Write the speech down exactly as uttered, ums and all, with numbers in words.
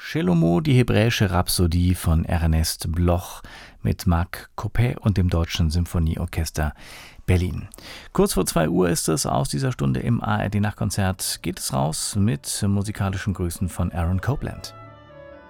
Shelomo, die hebräische Rhapsodie von Ernest Bloch mit Marc Coppet und dem Deutschen Symphonieorchester Berlin. Kurz vor zwei Uhr ist es. Aus dieser Stunde im A R D Nachtkonzert geht es raus mit musikalischen Grüßen von Aaron Copland.